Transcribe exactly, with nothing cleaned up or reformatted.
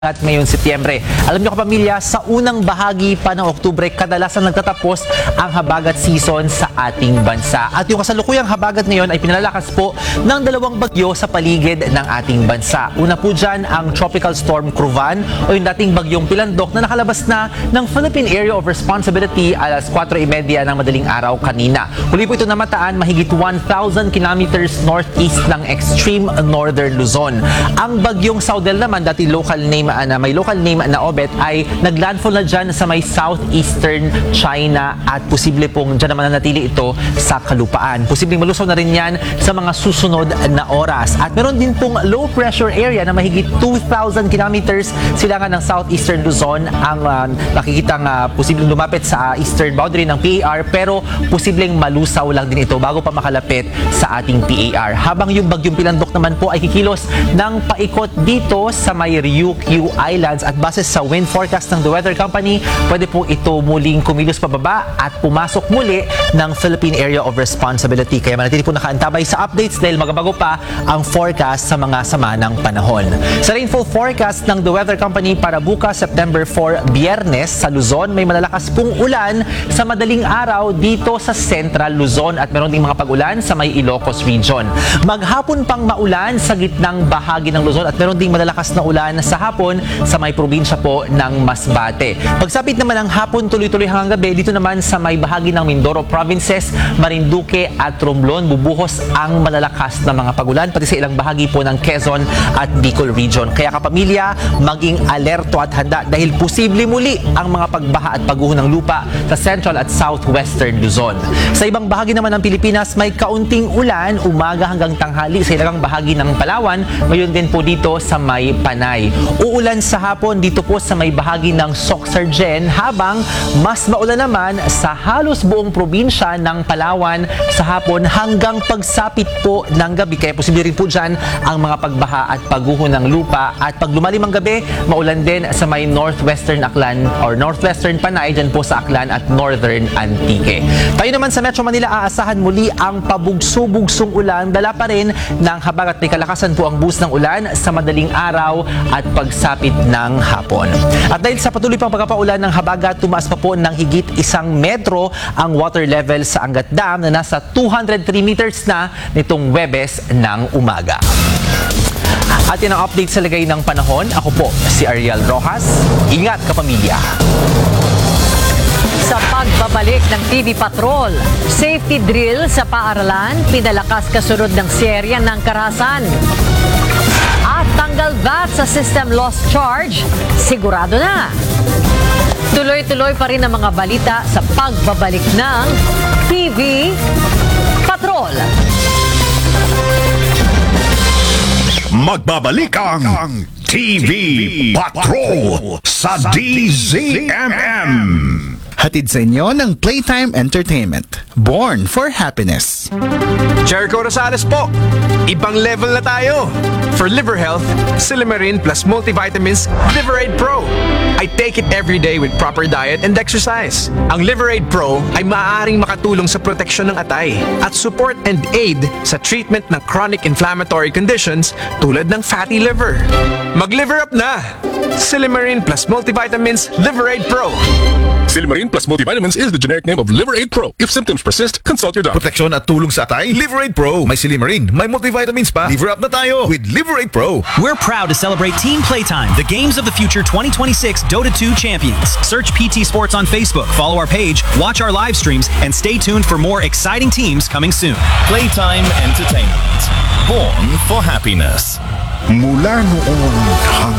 At ngayon, Setyembre. Alam niyo kapamilya, sa unang bahagi pa ng Oktubre, kadalasan nagtatapos ang habagat season sa ating bansa. At yung kasalukuyang habagat ngayon ay pinalalakas po ng dalawang bagyo sa paligid ng ating bansa. Una po dyan ang Tropical Storm Cruvan o yung dating bagyong Pilandok na nakalabas na ng Philippine Area of Responsibility alas kwatro trenta ng madaling araw kanina. Huli po ito namataan mahigit one thousand kilometers northeast ng extreme northern Luzon. Ang bagyong Saudel naman, dati local name na may local name na Obet, ay naglandfall na dyan sa may southeastern China at posible pong dyan naman nanatili ito sa kalupaan. Posibleng malusaw na rin yan sa mga susunod na oras. At meron din pong low pressure area na mahigit two thousand kilometers silangan ng southeastern Luzon ang uh, nakikitang uh, posibleng lumapit sa eastern boundary ng P A R, pero posibleng malusaw lang din ito bago pa makalapit sa ating P A R. Habang yung bagyong Pilandok naman po ay kikilos ng paikot dito sa may Ryukyu Islands at base sa wind forecast ng The Weather Company, pwede po ito muling kumilos pababa at pumasok muli ng Philippine Area of Responsibility. Kaya manatili po nakaantabay sa updates dahil magabago pa ang forecast sa mga sama ng panahon. Sa rainfall forecast ng The Weather Company para bukas September four, Biyernes, sa Luzon, may malalakas pong ulan sa madaling araw dito sa Central Luzon at meron ding mga pag-ulan sa may Ilocos Region. Maghapon pang maulan sa gitnang bahagi ng Luzon at meron ding malalakas na ulan sa hapon sa may probinsya po ng Masbate. Pagsapit naman ng hapon, tuloy-tuloy hanggang gabi, dito naman sa may bahagi ng Mindoro Provinces, Marinduque at Romblon, bubuhos ang malalakas na mga pagulan, pati sa ilang bahagi po ng Quezon at Bicol Region. Kaya kapamilya, maging alerto at handa dahil posible muli ang mga pagbaha at pagguho ng lupa sa Central at Southwestern Luzon. Sa ibang bahagi naman ng Pilipinas, may kaunting ulan umaga hanggang tanghali sa ilang bahagi ng Palawan, ngayon din po dito sa may Panay. Uulan sa hapon dito po sa may bahagi ng Soxargen, habang mas maulan naman sa halos buong probinsya ng Palawan sa hapon hanggang pagsapit po ng gabi. Kaya posible rin po dyan ang mga pagbaha at pagguho ng lupa. At pag lumalim ang gabi, maulan din sa may northwestern Aklan or northwestern Panay, dyan po sa Aklan at northern Antique. Tayo naman sa Metro Manila, aasahan muli ang pabugso-bugsong ulan. Dala pa rin ng habag at may kalakasan po ang buhos ng ulan sa madaling araw at pagsapit ng hapon. At dahil sa patuloy pang pagpapaulan ng habagat, tumaas pa po ng higit isang metro ang water level sa Angat Dam na nasa two hundred three meters na nitong Huwebes ng umaga. At yan ang update sa lagay ng panahon. Ako po si Ariel Rojas. Ingat kapamilya! Sa pagbabalik ng T V Patrol, safety drill sa paaralan, pinalakas kasunod ng serya ng karahasan. At tanggal V A T sa system loss charge, sigurado na. Tuloy-tuloy pa rin ang mga balita sa pagbabalik ng T V Patrol. Magbabalik ang T V Patrol sa D Z M M. Hatid sa inyo ng Playtime Entertainment. Born for happiness. Jericho Rosales po. Ibang level na tayo. For liver health, Silimarin plus multivitamins Liverade Pro. I take it every day with proper diet and exercise. Ang Liverade Pro ay maaaring makatulong sa proteksyon ng atay at support and aid sa treatment ng chronic inflammatory conditions tulad ng fatty liver. Mag-liver up na! Silimarin plus multivitamins Liverade Pro. Silimarin plus multivitamins is the generic name of Liverade Pro. If symptoms persist, consult your doctor. Proteksyon at tulong sa atay, Liverade Pro. May Silimarin, may multivitamins pa. Liver up na tayo with Liverade Pro. We're proud to celebrate Team Playtime, the Games of the Future twenty twenty-six Dota two champions. Search P T Sports on Facebook, follow our page, watch our live streams, and stay tuned for more exciting teams coming soon. Playtime Entertainment. Born for happiness. Mula noon hanggang